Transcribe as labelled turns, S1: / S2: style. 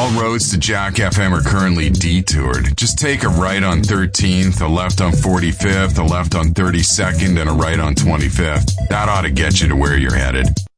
S1: all roads to Jack FM are currently detoured. Just take a right on 13th, a left on 45th, a left on 32nd, and a right on 25th. That ought to get you to where you're headed.